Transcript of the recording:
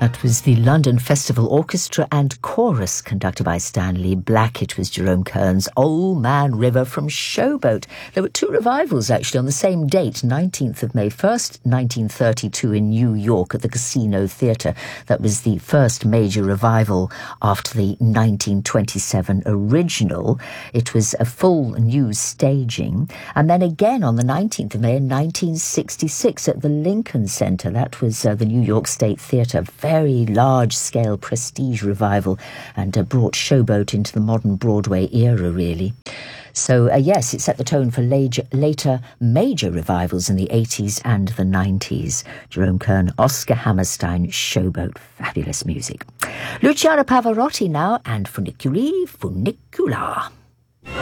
That was the London Festival Orchestra and Chorus, conducted by Stanley Black. It was Jerome Kern's Old Man River from Showboat. There were two revivals, actually, on the same date, 19th of May 1st, 1932 in New York at the Casino Theatre. That was the first major revival after the 1927 original. It was a full new staging. And then again on the 19th of May in 1966 at the Lincoln Center. That was the New York State Theatre. Very large-scale prestige revival and brought Showboat into the modern Broadway era, really. So, yes, it set the tone for later major revivals in the 80s and the 90s. Jerome Kern, Oscar Hammerstein, Showboat, fabulous music. Luciano Pavarotti now, and Funiculi Funicular.